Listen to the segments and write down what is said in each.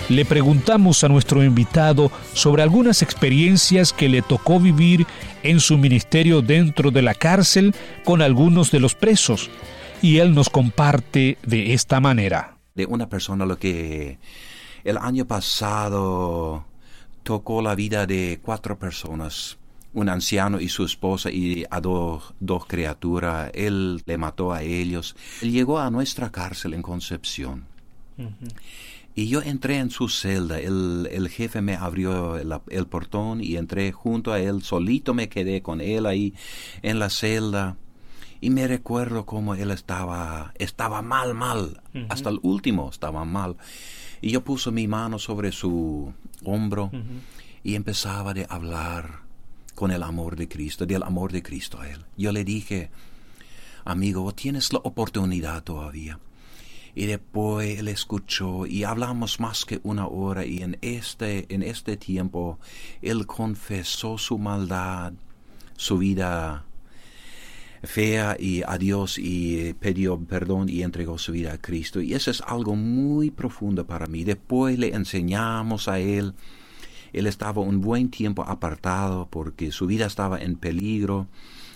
le preguntamos a nuestro invitado sobre algunas experiencias que le tocó vivir en su ministerio dentro de la cárcel con algunos de los presos, y él nos comparte de esta manera. De una persona lo que el año pasado tocó la vida de 4 personas, un anciano y su esposa y a dos criaturas. Él le mató a ellos. Él llegó a nuestra cárcel en Concepción. Uh-huh. Y yo entré en su celda. El jefe me abrió el portón y entré junto a él. Solito me quedé con él ahí en la celda. Y me recuerdo cómo él estaba mal. Uh-huh. Hasta el último estaba mal. Y yo puse mi mano sobre su hombro, uh-huh, y empezaba a hablar con el amor de Cristo, del amor de Cristo a él. Yo le dije, amigo, tienes la oportunidad todavía. Y después él escuchó y hablamos más que 1 hora, y en este tiempo él confesó su maldad, su vida fea y a Dios, y pidió perdón y entregó su vida a Cristo. Y eso es algo muy profundo para mí. Después le enseñamos a él. Él estaba un buen tiempo apartado porque su vida estaba en peligro.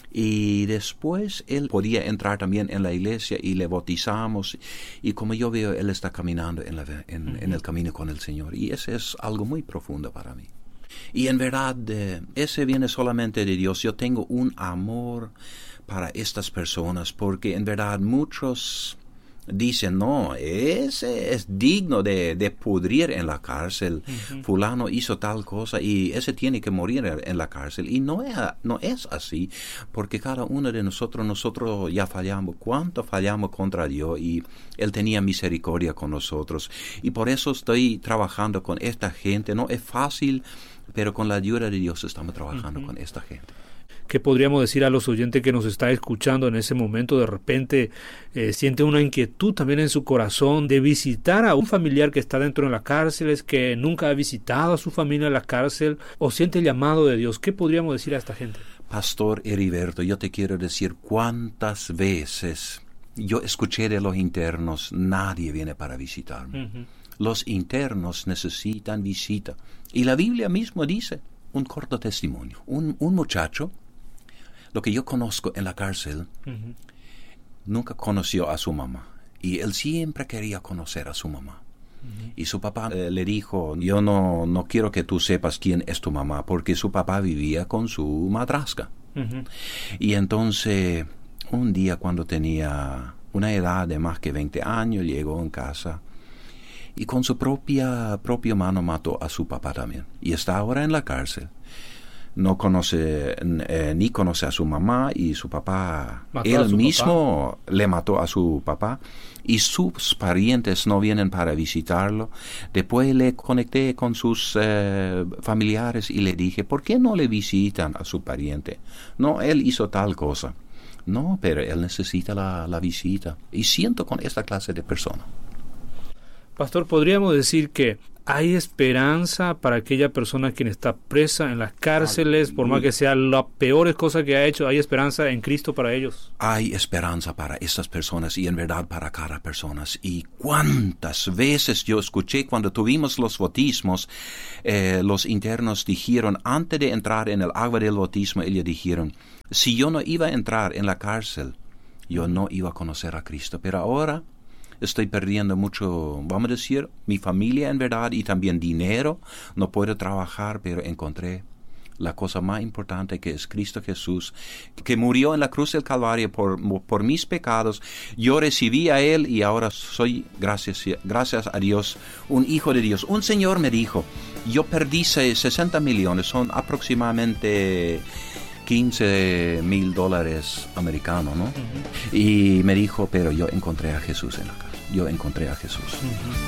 Y después él podía entrar también en la iglesia y le bautizamos. Y como yo veo, él está caminando en el camino con el Señor. Y eso es algo muy profundo para mí. Y en verdad, ese viene solamente de Dios. Yo tengo un amor para estas personas, porque en verdad muchos dicen, no, ese es digno de pudrir en la cárcel. Uh-huh. Fulano hizo tal cosa y ese tiene que morir en la cárcel. Y no es así, porque cada uno de nosotros ya fallamos. ¿Cuánto fallamos contra Dios? Y Él tenía misericordia con nosotros. Y por eso estoy trabajando con esta gente. No es fácil, pero con la ayuda de Dios estamos trabajando, uh-huh, con esta gente. ¿Qué podríamos decir a los oyentes que nos está escuchando en ese momento? De repente siente una inquietud también en su corazón de visitar a un familiar que está dentro de la cárcel, es que nunca ha visitado a su familia en la cárcel, o siente el llamado de Dios. ¿Qué podríamos decir a esta gente? Pastor Heriberto, yo te quiero decir cuántas veces yo escuché de los internos, nadie viene para visitarme. Uh-huh. Los internos necesitan visita. Y la Biblia mismo dice, un corto testimonio. Un muchacho, lo que yo conozco en la cárcel, uh-huh, nunca conoció a su mamá. Y él siempre quería conocer a su mamá. Uh-huh. Y su papá le dijo, yo no quiero que tú sepas quién es tu mamá, porque su papá vivía con su madrastra. Uh-huh. Y entonces, un día cuando tenía una edad de más que 20 años, llegó en casa y con su propia mano mató a su papá también. Y está ahora en la cárcel. No conoce, ni conoce a su mamá, y su papá, él mismo le mató a su papá, y sus parientes no vienen para visitarlo. Después le conecté con sus familiares y le dije, ¿por qué no le visitan a su pariente? No, él hizo tal cosa. No, pero él necesita la visita. Y siento con esta clase de persona. Pastor, ¿podríamos decir que hay esperanza para aquella persona quien está presa en las cárceles, por más que sea las peores cosas que ha hecho? ¿Hay esperanza en Cristo para ellos? Hay esperanza para estas personas, y en verdad para cada persona. Y cuántas veces yo escuché cuando tuvimos los bautismos, los internos dijeron, antes de entrar en el agua del bautismo, ellos dijeron, si yo no iba a entrar en la cárcel, yo no iba a conocer a Cristo. Pero ahora estoy perdiendo mucho, vamos a decir, mi familia en verdad, y también dinero. No puedo trabajar, pero encontré la cosa más importante, que es Cristo Jesús, que murió en la cruz del Calvario por mis pecados. Yo recibí a Él y ahora soy, gracias a Dios, un hijo de Dios. Un señor me dijo, yo perdí 60 millones, son aproximadamente $15,000 americanos, ¿no? Uh-huh. Y me dijo, pero yo encontré a Jesús en la casa. Yo encontré a Jesús. Uh-huh.